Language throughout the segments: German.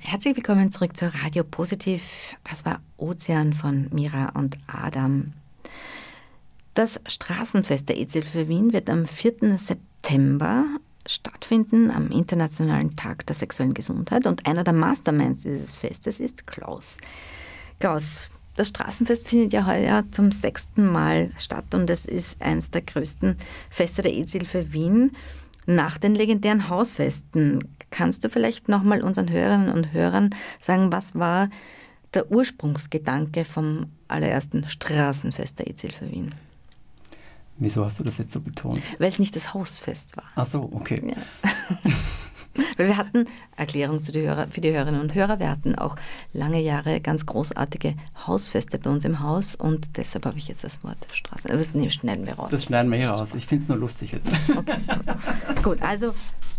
Herzlich willkommen zurück zu Radio Positiv. Das war Ozean von Mira und Adam. Das Straßenfest der EZ-Hilfe Wien wird am 4. September stattfinden, am Internationalen Tag der sexuellen Gesundheit. Und einer der Masterminds dieses Festes ist Klaus. Klaus, das Straßenfest findet ja heuer zum 6. Mal statt und es ist eines der größten Feste der EZ-Hilfe Wien. Nach den legendären Hausfesten, kannst du vielleicht nochmal unseren Hörerinnen und Hörern sagen, was war der Ursprungsgedanke vom allerersten Straßenfest der EZ-Hilfe Wien? Wieso hast du das jetzt so betont? Weil es nicht das Hausfest war. Ach so, okay. Ja. Weil wir hatten, Erklärung für die Hörerinnen und Hörer, wir hatten auch lange Jahre ganz großartige Hausfeste bei uns im Haus und deshalb habe ich jetzt das Wort Straßenfest. Das schneiden wir raus. Das schneiden wir hier raus. Ich finde es nur lustig jetzt. Okay. Gut, also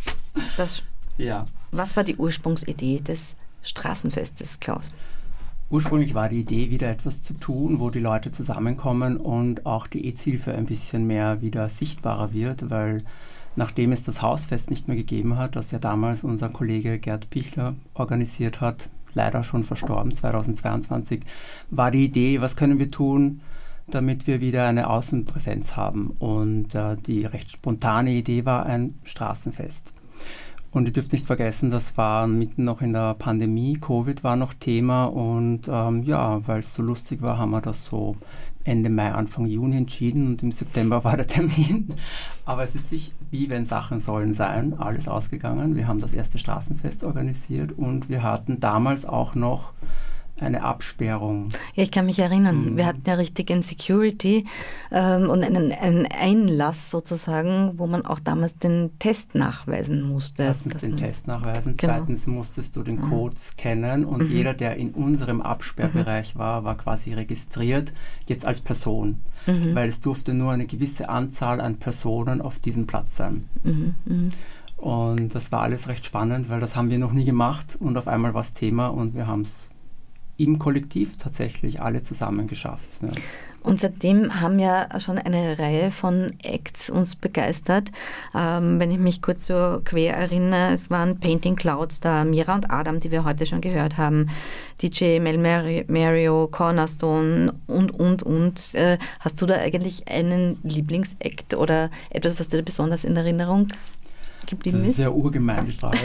was war die Ursprungsidee des Straßenfestes, Klaus? Ursprünglich war die Idee, wieder etwas zu tun, wo die Leute zusammenkommen und auch die EZ-Hilfe ein bisschen mehr wieder sichtbarer wird, weil nachdem es das Hausfest nicht mehr gegeben hat, das ja damals unser Kollege Gerd Pichler organisiert hat, leider schon verstorben, 2022, war die Idee, was können wir tun, damit wir wieder eine Außenpräsenz haben. Und die recht spontane Idee war ein Straßenfest. Und ihr dürft nicht vergessen, das war mitten noch in der Pandemie, Covid war noch Thema und weil es so lustig war, haben wir das so Ende Mai, Anfang Juni entschieden und im September war der Termin. Aber es ist sich, wie wenn Sachen sollen sein, alles ausgegangen. Wir haben das erste Straßenfest organisiert und wir hatten damals auch noch eine Absperrung. Ja, ich kann mich erinnern. Wir hatten ja richtig ein Security und einen Einlass sozusagen, wo man auch damals den Test nachweisen musste. Erstens den Test nachweisen, genau. Zweitens musstest du den Code scannen und jeder, der in unserem Absperrbereich war quasi registriert, jetzt als Person, weil es durfte nur eine gewisse Anzahl an Personen auf diesem Platz sein. Und das war alles recht spannend, weil das haben wir noch nie gemacht und auf einmal war es Thema und wir haben es im Kollektiv tatsächlich alle zusammen geschafft. Ja. Und seitdem haben ja schon eine Reihe von Acts uns begeistert. Wenn ich mich kurz so quer erinnere, es waren Painting Clouds da, Mira und Adam, die wir heute schon gehört haben, DJ Mel Mario, Cornerstone und. Hast du da eigentlich einen Lieblingsact oder etwas, was dir besonders in Erinnerung geblieben ist? Das ist ja urgemein, die Frage.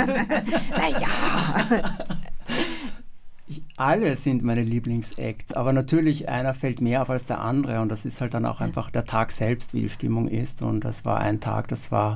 Naja. Alle sind meine Lieblingsacts, aber natürlich einer fällt mehr auf als der andere und das ist halt dann auch einfach der Tag selbst, wie die Stimmung ist und das war ein Tag, das war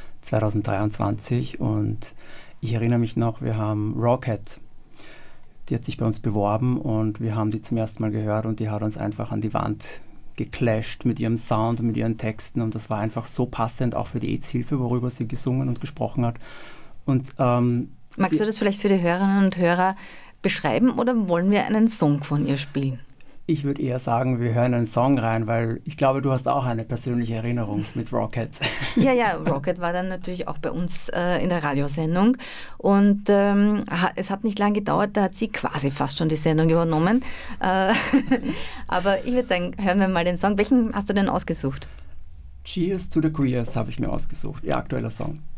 2023 und ich erinnere mich noch, wir haben Rocket, die hat sich bei uns beworben und wir haben die zum ersten Mal gehört und die hat uns einfach an die Wand geclasht mit ihrem Sound und mit ihren Texten und das war einfach so passend auch für die EZ-Hilfe, worüber sie gesungen und gesprochen hat. Und, magst du das vielleicht für die Hörerinnen und Hörer beschreiben oder wollen wir einen Song von ihr spielen? Ich würde eher sagen, wir hören einen Song rein, weil ich glaube, du hast auch eine persönliche Erinnerung mit Rocket. Ja, Rocket war dann natürlich auch bei uns in der Radiosendung und es hat nicht lange gedauert, da hat sie quasi fast schon die Sendung übernommen. Aber ich würde sagen, hören wir mal den Song. Welchen hast du denn ausgesucht? Cheers to the Queers habe ich mir ausgesucht, ihr aktueller Song.